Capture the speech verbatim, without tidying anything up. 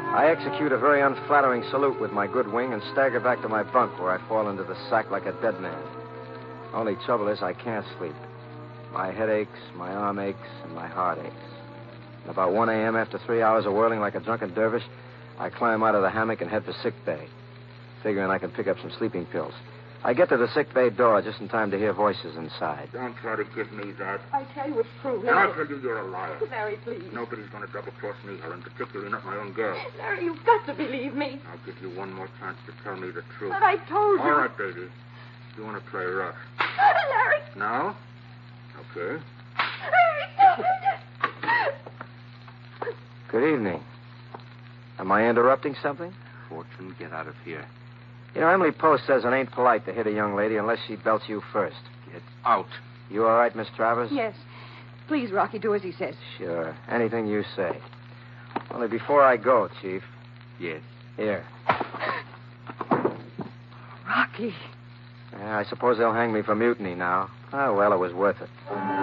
I execute a very unflattering salute with my good wing and stagger back to my bunk where I fall into the sack like a dead man. Only trouble is I can't sleep. My head aches, my arm aches, and my heart aches. And about one a.m., after three hours of whirling like a drunken dervish, I climb out of the hammock and head for sick bay, figuring I can pick up some sleeping pills. I get to the sick bay door just in time to hear voices inside. Don't try to give me that. I tell you it's true, And I Larry. tell you you're a liar. Larry, please. Nobody's going to double-cross me, Helen, particularly not my own girl. Larry, you've got to believe me. I'll give you one more chance to tell me the truth. But I told you. All right, baby. You want to play rough. Larry. Now? Okay. Good evening. Am I interrupting something? Fortune, get out of here. You know, Emily Post says it ain't polite to hit a young lady unless she belts you first. Get out. You all right, Miss Travers? Yes. Please, Rocky, do as he says. Sure. Anything you say. Only before I go, Chief. Yes. Here. Rocky. Yeah, I suppose they'll hang me for mutiny now. Oh, well, it was worth it.